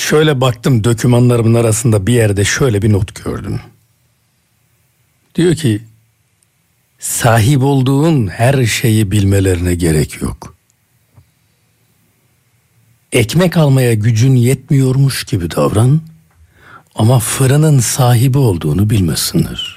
Şöyle baktım dokümanlarımın arasında bir yerde şöyle bir not gördüm. Diyor ki sahip olduğun her şeyi bilmelerine gerek yok. Ekmek almaya gücün yetmiyormuş gibi davran ama fırının sahibi olduğunu bilmesinler.